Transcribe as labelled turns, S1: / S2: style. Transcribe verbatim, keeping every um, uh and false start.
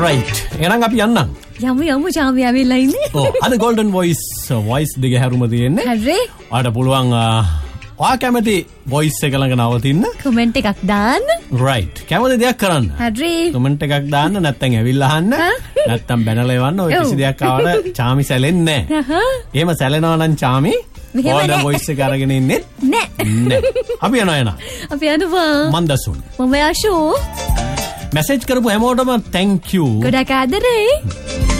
S1: right. එහෙනම් අපි යන්නම්.
S2: යමු යමු චාමි ආවිලා ඉන්නේ.
S1: ඔව් අද golden voice voice දෙක හැරුම තියෙන්නේ.
S2: හරි.
S1: ඔයාලට පුළුවන් ඔයා කැමති voice එක ළඟ නවතින්න.
S2: comment එකක් දාන්න.
S1: right. කැමති දෙයක් කරන්න.
S2: හරි.
S1: comment එකක් දාන්න නැත්නම් ඇවිල්ලා අහන්න. නැත්නම් බැනලා එවන්න. ඔය කිසි දෙයක් ආවට චාමි සැලෙන්නේ නැහැ. එහෙම සැලෙනවා නම් චාමි golden voice එක අරගෙන ඉන්නේ
S2: නෑ.
S1: නෑ. අපි යනවා එනවා.
S2: අපි යනවා.
S1: මන්දසුන්.
S2: මම යෂෝ.
S1: message කරපු හැමෝටම thank you.
S2: ගොඩක් ආදරේ.